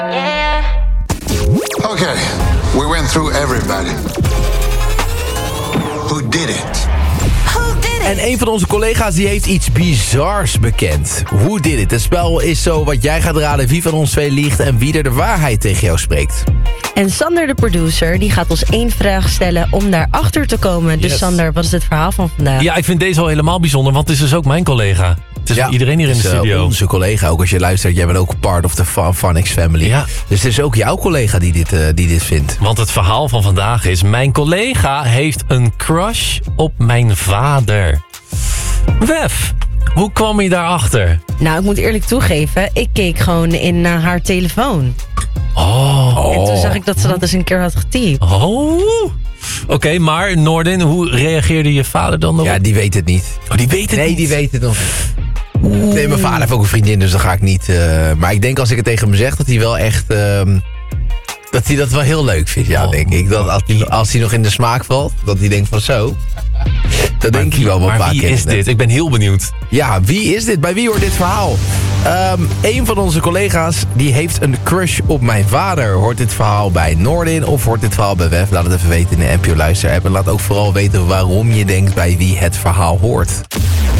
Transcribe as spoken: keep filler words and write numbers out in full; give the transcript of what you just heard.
Okay, we went through everybody. Who did it? En een van onze collega's die heeft iets bizars bekend. Who did it? Het spel is zo wat jij gaat raden wie van ons twee liegt en wie er de waarheid tegen jou spreekt. En Sander, de producer, die gaat ons één vraag stellen om daarachter te komen. Dus Yes. Sander, wat is het verhaal van vandaag? Ja, ik vind deze al helemaal bijzonder, want het is dus ook mijn collega. Het is Ja, iedereen hier in de het is, uh, studio. onze collega, ook als je luistert, jij bent ook part of the Fun- Funix family. Ja. Dus het is ook jouw collega die dit, uh, die dit vindt. Want het verhaal van vandaag is... mijn collega heeft een crush op mijn vader. Wef, hoe kwam je daarachter? Nou, ik moet eerlijk toegeven, ik keek gewoon in naar haar telefoon. Oh. En toen zag ik dat ze dat eens een keer had getypt. Oh. Oké, okay, maar Noordin, hoe reageerde je vader dan op? Ja, die weet het niet. Oh, die weet het nee, niet? die weet het nog niet. Nee, mijn vader heeft ook een vriendin, dus dan ga ik niet... Uh, maar ik denk als ik het tegen hem zeg, dat hij wel echt... Uh, dat hij dat wel heel leuk vindt, ja, Oh, denk ik. Dat als hij, als hij nog in de smaak valt, dat hij denkt van zo... Dat denk wie, ik wel wel een paar Maar wie keer. is dit? Ik ben heel benieuwd. Ja, wie is dit? Bij wie hoort dit verhaal? Um, een van onze collega's die heeft een crush op mijn vader. Hoort dit verhaal bij Noordin of hoort dit verhaal bij Wef? Laat het even weten in de N P O Luister app. En laat ook vooral weten waarom je denkt bij wie het verhaal hoort.